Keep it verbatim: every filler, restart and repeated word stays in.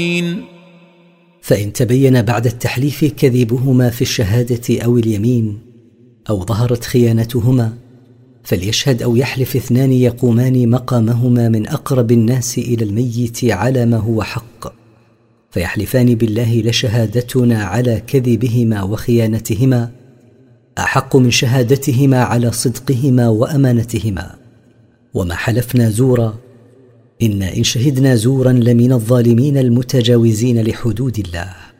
فإن تبين بعد التحليف كذبهما في الشهادة أو اليمين، أو ظهرت خيانتهما، فليشهد أو يحلف اثنان يقومان مقامهما من أقرب الناس إلى الميت على ما هو حق، فيحلفان بالله لشهادتنا على كذبهما وخيانتهما أحق من شهادتهما على صدقهما وأمانتهما. وما حلفنا زورا، إنا إن شهدنا زورا لمن الظالمين المتجاوزين لحدود الله.